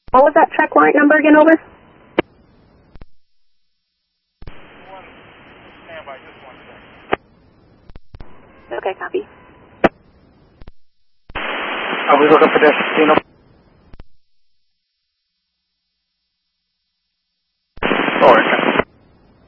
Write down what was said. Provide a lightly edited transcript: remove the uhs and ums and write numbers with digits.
What was that check warrant number again, over? Stand by just 1 second. Okay, copy. Are we looking for Destino? Forward.